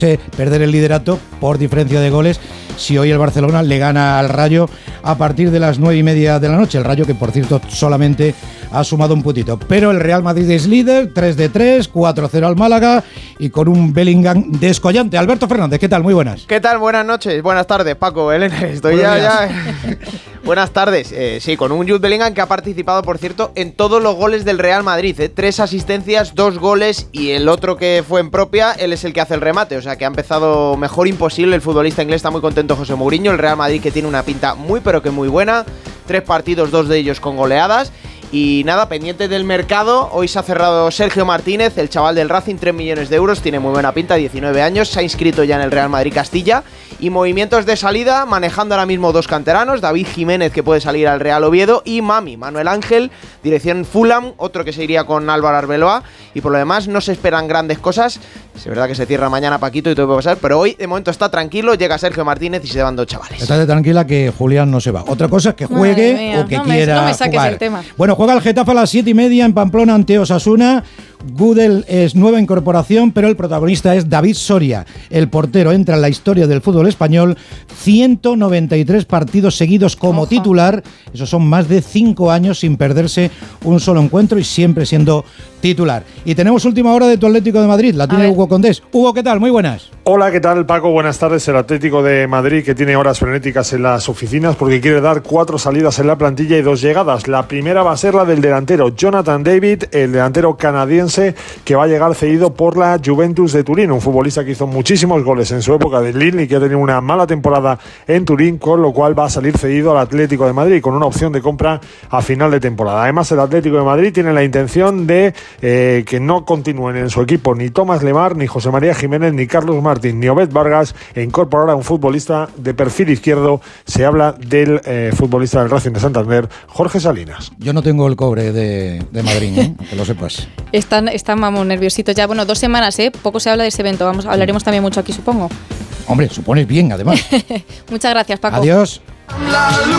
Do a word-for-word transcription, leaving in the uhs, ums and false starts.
perder el liderato por diferencia de goles si hoy el Barcelona le gana al Rayo a partir de las nueve y media de la noche. El Rayo que, por cierto, solamente ha sumado un puntito. Pero el Real Madrid es líder, tres de tres, cuatro cero al Málaga y con un Bellingham descollante. Alberto Fernández, ¿qué tal? Muy buenas. ¿Qué tal? Buenas noches, buenas tardes, Paco, Elena. Estoy ya, ya. Buenas tardes. Eh, sí, con un Jude Bellingham que ha participado, por cierto, en todos los goles del Real Madrid. ¿eh? Tres asistencias, dos goles y el otro que fue en propia, él es el que hace el remate. O sea que ha empezado mejor imposible el futbolista inglés. Está muy contento José Mourinho. El Real Madrid que tiene una pinta muy pero que muy buena. Tres partidos, dos de ellos con goleadas. Y nada, pendiente del mercado, hoy se ha cerrado Sergio Martínez, el chaval del Racing, tres millones de euros, tiene muy buena pinta, diecinueve años, se ha inscrito ya en el Real Madrid Castilla. Y movimientos de salida, manejando ahora mismo dos canteranos, David Jiménez que puede salir al Real Oviedo y Mami, Manuel Ángel, dirección Fulham, otro que se iría con Álvaro Arbeloa. Y por lo demás no se esperan grandes cosas, es verdad que se cierra mañana Paquito y todo puede pasar, pero hoy de momento está tranquilo, llega Sergio Martínez y se van dos chavales. Estate tranquila que Julián no se va. Otra cosa es que juegue mía, o que no quiera me, no me saques jugar. El tema. Bueno, juega el Getafe a las siete y media en Pamplona ante Osasuna. Gudel es nueva incorporación, pero el protagonista es David Soria. El portero entra en la historia del fútbol español, ciento noventa y tres partidos seguidos como Ojo. titular. Esos son más de cinco años sin perderse un solo encuentro y siempre siendo titular. Y tenemos última hora de tu Atlético de Madrid, la tiene Hugo Condés. Hugo, ¿qué tal? Muy buenas. Hola, ¿qué tal, Paco? Buenas tardes. El Atlético de Madrid que tiene horas frenéticas en las oficinas porque quiere dar cuatro salidas en la plantilla y dos llegadas. La primera va a ser la del delantero Jonathan David, el delantero canadiense que va a llegar cedido por la Juventus de Turín, un futbolista que hizo muchísimos goles en su época de Lille y que ha tenido una mala temporada en Turín, con lo cual va a salir cedido al Atlético de Madrid con una opción de compra a final de temporada. Además, el Atlético de Madrid tiene la intención de eh, que no continúen en su equipo ni Tomás Lemar, ni José María Jiménez, ni Carlos Martín, ni Obed Vargas, e incorporar a un futbolista de perfil izquierdo. Se habla del eh, futbolista del Racing de Santander, Jorge Salinas. Yo no tengo el cobre de, de Madrid, ¿eh? Que lo sepas. Están, están vamos, nerviositos ya. Bueno, dos semanas, ¿eh? Poco se habla de ese evento. Vamos, hablaremos también mucho aquí, supongo. Hombre, supones bien, además. Muchas gracias, Paco. Adiós.